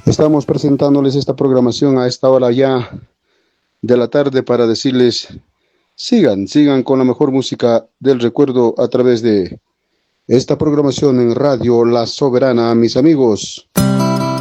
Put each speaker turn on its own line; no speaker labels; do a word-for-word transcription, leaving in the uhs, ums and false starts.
Estamos presentándoles esta programación a esta hora ya de la tarde para decirles, sigan, sigan con la mejor música del recuerdo a través de esta programación en Radio La Soberana, mis amigos.